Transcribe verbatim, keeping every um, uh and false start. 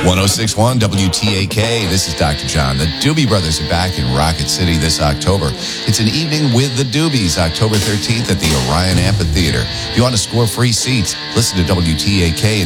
one oh six point one W T A K. This is Doctor John. The Doobie Brothers are back in Rocket City this October. It's an evening with the Doobies, October thirteenth at the Orion Amphitheater. If you want to score free seats, listen to W T A K